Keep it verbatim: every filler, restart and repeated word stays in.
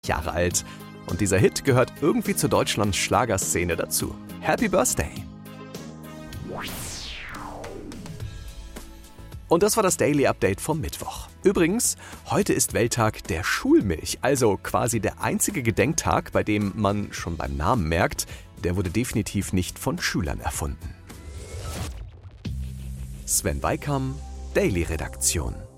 Jahre alt. Und dieser Hit gehört irgendwie zur Deutschlands Schlagerszene dazu. Happy Birthday! Und das war das Daily Update vom Mittwoch. Übrigens, heute ist Welttag der Schulmilch, also quasi der einzige Gedenktag, bei dem man schon beim Namen merkt, der wurde definitiv nicht von Schülern erfunden. Sven Weikam, Daily Redaktion.